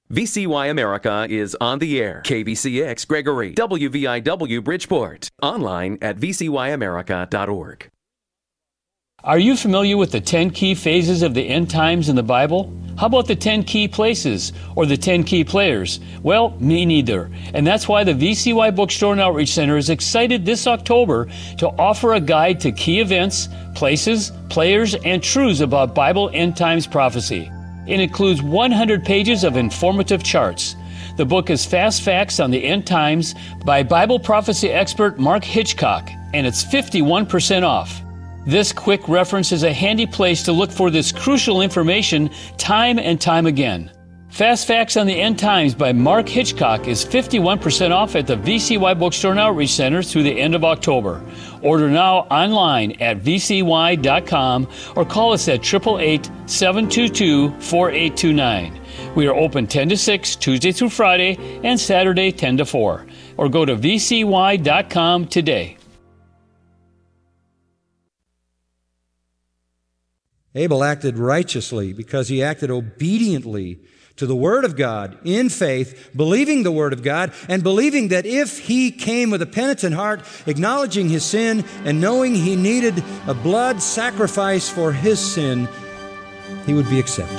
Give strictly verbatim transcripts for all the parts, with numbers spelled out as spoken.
V C Y America is on the air. K V C X Gregory, W V I W Bridgeport. Online at v c y america dot org. Are you familiar with the ten key phases of the end times in the Bible? How about the ten key places or the ten key players? Well, me neither. And that's why the V C Y Bookstore and Outreach Center is excited this October to offer a guide to key events, places, players, and truths about Bible end times prophecy. It includes one hundred pages of informative charts. The book is Fast Facts on the End Times by Bible prophecy expert Mark Hitchcock, and it's fifty-one percent off. This quick reference is a handy place to look for this crucial information time and time again. Fast Facts on the End Times by Mark Hitchcock is fifty-one percent off at the V C Y Bookstore and Outreach Center through the end of October. Order now online at v c y dot com or call us at eight eight eight, seven two two, four eight two nine. We are open ten to six, Tuesday through Friday, and Saturday ten to four. Or go to v c y dot com today. Abel acted righteously because he acted obediently to the Word of God in faith, believing the Word of God, and believing that if he came with a penitent heart, acknowledging his sin, and knowing he needed a blood sacrifice for his sin, he would be accepted.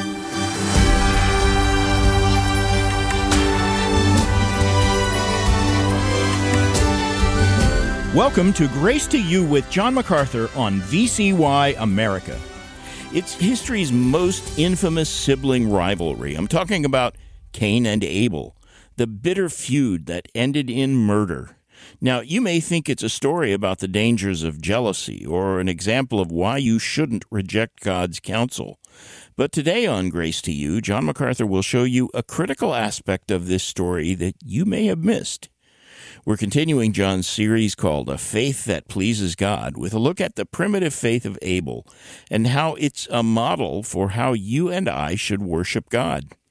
Welcome to Grace to You with John MacArthur on V C Y America. It's history's most infamous sibling rivalry. I'm talking about Cain and Abel, the bitter feud that ended in murder. Now, you may think it's a story about the dangers of jealousy or an example of why you shouldn't reject God's counsel. But today on Grace to You, John MacArthur will show you a critical aspect of this story that you may have missed. We're continuing John's series called A Faith That Pleases God with a look at the primitive faith of Abel and how it's a model for how you and I should worship God.